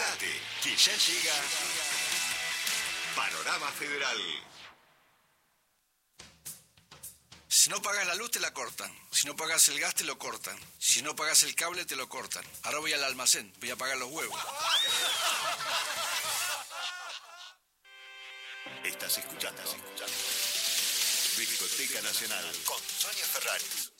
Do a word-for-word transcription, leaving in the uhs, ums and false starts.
Prepárate, que ya llega Panorama Federal. Si no pagas la luz te la cortan, si no pagas el gas te lo cortan, si no pagas el cable te lo cortan. Ahora voy al almacén, voy a pagar los huevos. Estás escuchando, Estás escuchando. Discoteca Nacional con Sonia Ferraris.